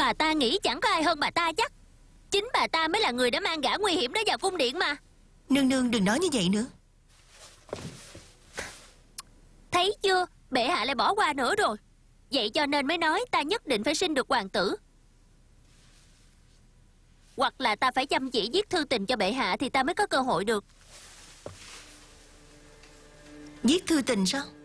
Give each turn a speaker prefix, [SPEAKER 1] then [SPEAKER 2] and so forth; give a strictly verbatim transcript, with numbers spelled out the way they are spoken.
[SPEAKER 1] Bà ta nghĩ chẳng có ai hơn bà ta chắc. Chính bà ta mới là người đã mang gã nguy hiểm đó vào cung điện mà.
[SPEAKER 2] Nương nương đừng nói như vậy nữa.
[SPEAKER 1] Thấy chưa, bệ hạ lại bỏ qua nữa rồi. Vậy cho nên mới nói ta nhất định phải sinh được hoàng tử. Hoặc là ta phải chăm chỉ viết thư tình cho bệ hạ thì ta mới có cơ hội được.
[SPEAKER 2] Viết thư tình sao?